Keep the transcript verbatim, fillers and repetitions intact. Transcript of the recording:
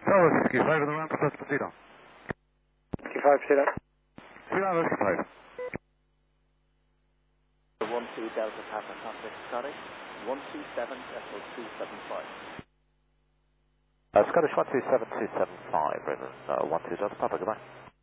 Tower Whiskey five on the ramp across the Zero. Whiskey five, see that? Zero Whiskey five. one two Delta Papa contact Scottish, one two seven Echo two seven five. Uh, Scottish one two seven two seven five, Raven, uh, one two Delta Papa, goodbye.